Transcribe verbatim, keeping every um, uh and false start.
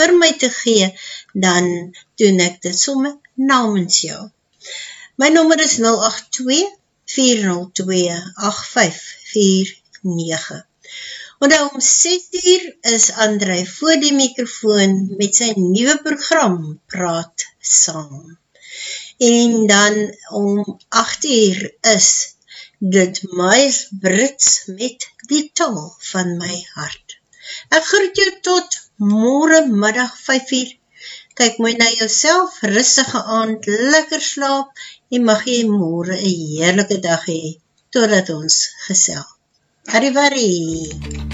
vir my te gee, dan doen ek dit sommer namens jou. My nommer is nul agt twee, vier nul twee, agt vyf vier nege. Onthou om ses uur is André voor die microfoon met sy nuwe program Praat Saam. En dan om agt uur is dit Myles Brits met die taal van my hart. Ek groet jou tot môre middag vyf uur. Kyk mooi na jouself, rustige aand, lekker slaap en mag jy môre 'n heerlike dag hê totdat ons gesels. Arrivederci.